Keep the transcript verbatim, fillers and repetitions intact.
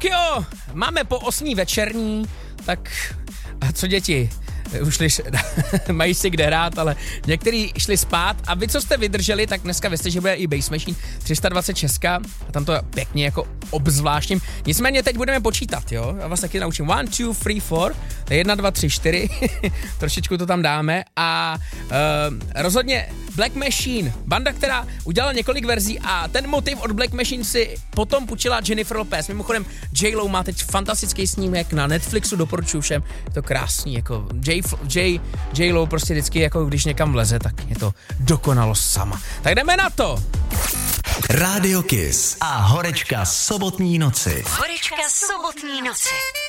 jo, máme po osmý večerní, tak a co děti? Už šli, mají si kde hrát, ale některý šli spát a vy, co jste vydrželi, tak dneska vězte, že bude i Bass Machine tři sta dvacet šest a tam to pěkně jako obzvláštním. Nicméně teď budeme počítat, jo, já vás taky naučím. One, two, three, four, to je jedna, dva, tři, čtyři, trošičku to tam dáme a uh, rozhodně Black Machine, banda, která udělala několik verzí a ten motiv od Black Machine si potom půjčila Jennifer Lopez. Mimochodem J-Lo má teď fantastický snímek na Netflixu, doporučuji všem, je to krásný, jako J, J, J-Lo prostě vždycky, jako když někam vleze, tak je to dokonalost sama. Tak jdeme na to! Rádio Kiss a horečka sobotní noci. Horečka sobotní noci.